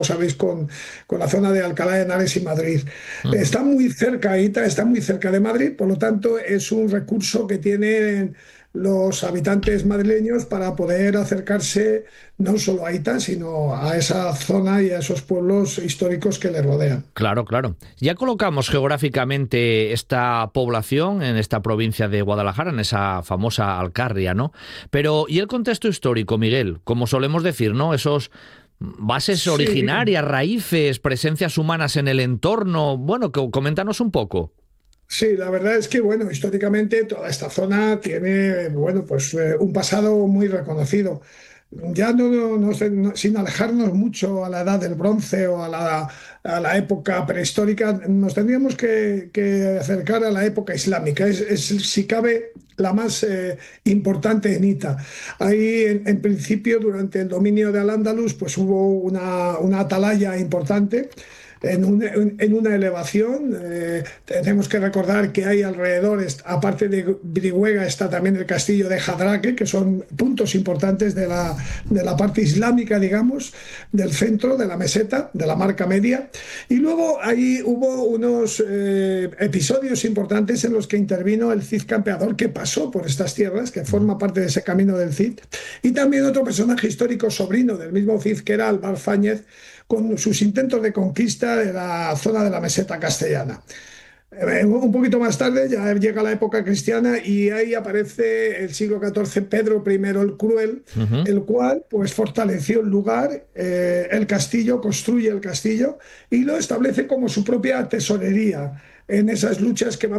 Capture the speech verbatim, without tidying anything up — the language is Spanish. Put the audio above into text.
sabéis, con, con la zona de Alcalá de Henares y Madrid. Ujú. Está muy cerca, Ita está muy cerca de Madrid, por lo tanto es un recurso que tienen los habitantes madrileños para poder acercarse no solo a Ita, sino a esa zona y a esos pueblos históricos que le rodean. Claro, claro. Ya colocamos geográficamente esta población en esta provincia de Guadalajara, en esa famosa Alcarria, ¿no? Pero, ¿y el contexto histórico, Miguel? Como solemos decir, ¿no? Esos bases Sí, originarias, raíces, presencias humanas en el entorno. Bueno, co- coméntanos un poco. sí, la verdad es que, bueno, históricamente toda esta zona tiene, bueno, pues eh, un pasado muy reconocido. Ya no, no- no sé, no- sin alejarnos mucho a la edad del bronce o a la, a la época prehistórica, nos tendríamos que, que acercar a la época islámica. Es, es, si cabe, la más eh, importante en Ita. Ahí, en, en principio, durante el dominio de Al-Ándalus, pues hubo una, una atalaya importante en, un- en una elevación. Eh, tenemos que recordar que hay alrededor, est- aparte de Brihuega, está también el castillo de Jadraque, que son puntos importantes de la, de la parte islámica, digamos, del centro, de la meseta, de la Marca Media. Y luego ahí hubo unos eh, episodios importantes en los que intervino el Cid Campeador, que pasó por estas tierras, que forma parte de ese camino del Cid. Y también otro personaje histórico sobrino del mismo Cid, que era Alvar Fáñez, con sus intentos de conquista de la zona de la meseta castellana. Eh, Un poquito más tarde ya llega la época cristiana y ahí aparece el siglo catorce Pedro primero el Cruel, Ujú. el cual pues fortaleció el lugar, eh, el castillo, construye el castillo y lo establece como su propia tesorería en esas luchas que van